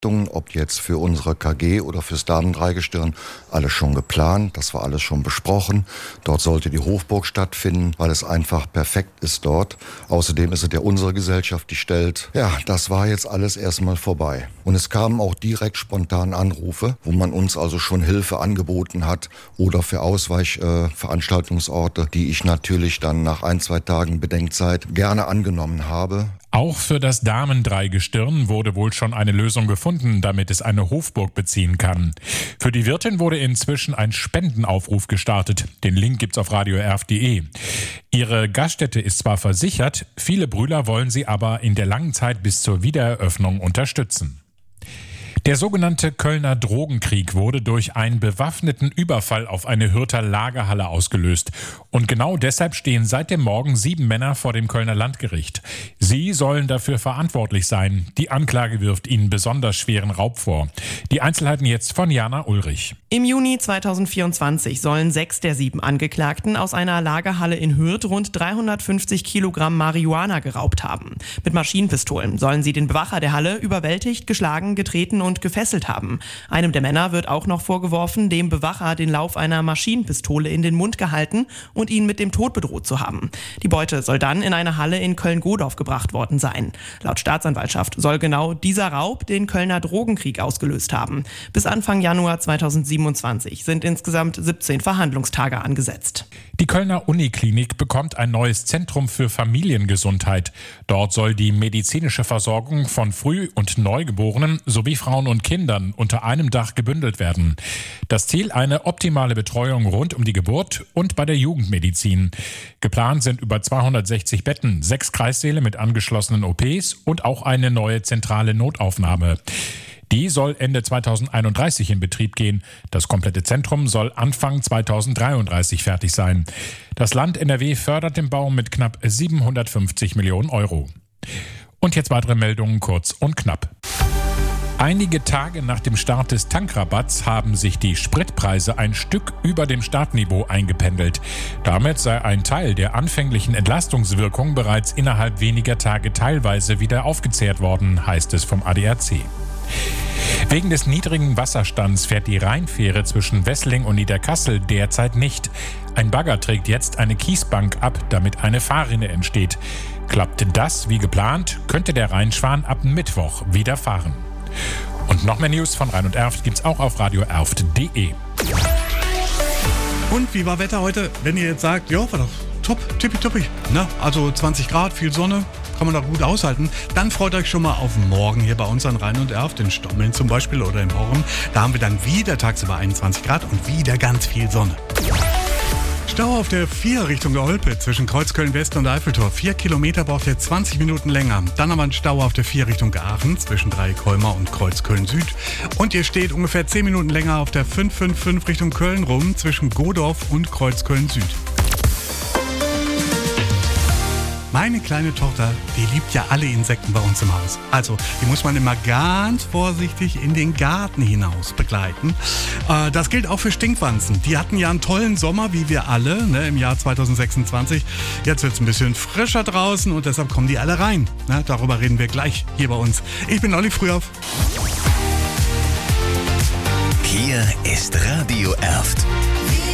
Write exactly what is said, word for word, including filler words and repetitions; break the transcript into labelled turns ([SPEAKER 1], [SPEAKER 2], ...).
[SPEAKER 1] ob jetzt für unsere K G oder fürs Damendreigestirn, alles schon geplant, das war alles schon besprochen. Dort sollte die Hofburg stattfinden, weil es einfach perfekt ist dort. Außerdem ist es ja unsere Gesellschaft, die stellt. Ja, das war jetzt alles erstmal vorbei. Und es kamen auch direkt spontan Anrufe, wo man uns also schon Hilfe angeboten hat oder für Ausweichveranstaltungsorte, äh, die ich natürlich dann nach ein, zwei Tagen Bedenkzeit gerne angenommen habe.
[SPEAKER 2] Auch für das Damendreigestirn wurde wohl schon eine Lösung gefunden, damit es eine Hofburg beziehen kann. Für die Wirtin wurde inzwischen ein Spendenaufruf gestartet. Den Link gibt's auf radio r f punkt d e. Ihre Gaststätte ist zwar versichert, viele Brühler wollen sie aber in der langen Zeit bis zur Wiedereröffnung unterstützen. Der sogenannte Kölner Drogenkrieg wurde durch einen bewaffneten Überfall auf eine Hürther Lagerhalle ausgelöst. Und genau deshalb stehen seit dem Morgen sieben Männer vor dem Kölner Landgericht. Sie sollen dafür verantwortlich sein. Die Anklage wirft ihnen besonders schweren Raub vor. Die Einzelheiten jetzt von Jana Ulrich.
[SPEAKER 3] Im Juni zweitausendvierundzwanzig sollen sechs der sieben Angeklagten aus einer Lagerhalle in Hürth rund dreihundertfünfzig Kilogramm Marihuana geraubt haben. Mit Maschinenpistolen sollen sie den Bewacher der Halle überwältigt, geschlagen, getreten und und gefesselt haben. Einem der Männer wird auch noch vorgeworfen, dem Bewacher den Lauf einer Maschinenpistole in den Mund gehalten und ihn mit dem Tod bedroht zu haben. Die Beute soll dann in eine Halle in Köln-Godorf gebracht worden sein. Laut Staatsanwaltschaft soll genau dieser Raub den Kölner Drogenkrieg ausgelöst haben. Bis Anfang Januar zweitausendsiebenundzwanzig sind insgesamt siebzehn Verhandlungstage angesetzt.
[SPEAKER 2] Die Kölner Uniklinik bekommt ein neues Zentrum für Familiengesundheit. Dort soll die medizinische Versorgung von Früh- und Neugeborenen sowie Frauen und Kindern unter einem Dach gebündelt werden. Das Ziel: eine optimale Betreuung rund um die Geburt und bei der Jugendmedizin. Geplant sind über zweihundertsechzig Betten, sechs Kreissäle mit angeschlossenen O Ps und auch eine neue zentrale Notaufnahme. Die soll Ende zweitausendeinunddreißig in Betrieb gehen. Das komplette Zentrum soll Anfang zweitausenddreiunddreißig fertig sein. Das Land N R W fördert den Bau mit knapp siebenhundertfünfzig Millionen Euro. Und jetzt weitere Meldungen kurz und knapp. Einige Tage nach dem Start des Tankrabatts haben sich die Spritpreise ein Stück über dem Startniveau eingependelt. Damit sei ein Teil der anfänglichen Entlastungswirkung bereits innerhalb weniger Tage teilweise wieder aufgezehrt worden, heißt es vom A D A C. Wegen des niedrigen Wasserstands fährt die Rheinfähre zwischen Wessling und Niederkassel derzeit nicht. Ein Bagger trägt jetzt eine Kiesbank ab, damit eine Fahrrinne entsteht. Klappte das wie geplant, könnte der Rheinschwan ab Mittwoch wieder fahren. Und noch mehr News von Rhein und Erft gibt's auch auf radio erft punkt de.
[SPEAKER 4] Und wie war Wetter heute? Wenn ihr jetzt sagt, ja, war doch top, tippitoppi, ne? Also zwanzig Grad, viel Sonne, kann man doch gut aushalten. Dann freut euch schon mal auf morgen hier bei uns an Rhein und Erft, in Stommeln zum Beispiel oder in Horn. Da haben wir dann wieder tagsüber einundzwanzig Grad und wieder ganz viel Sonne. Stau auf der vier Richtung Olpe zwischen Kreuzköln-West und Eiffeltor. Vier Kilometer braucht ihr zwanzig Minuten länger. Dann aber ein Stau auf der vier Richtung Aachen zwischen Dreikolmer und Kreuzköln-Süd. Und ihr steht ungefähr zehn Minuten länger auf der fünf fünf fünf Richtung Köln rum zwischen Godorf und Kreuzköln-Süd. Meine kleine Tochter, die liebt ja alle Insekten bei uns im Haus. Also, die muss man immer ganz vorsichtig in den Garten hinaus begleiten. Äh, das gilt auch für Stinkwanzen. Die hatten ja einen tollen Sommer, wie wir alle, ne, im Jahr zweitausendsechsundzwanzig. Jetzt wird es ein bisschen frischer draußen und deshalb kommen die alle rein. Ne, darüber reden wir gleich hier bei uns. Ich bin Olli Frühauf.
[SPEAKER 5] Hier ist Radio Erft.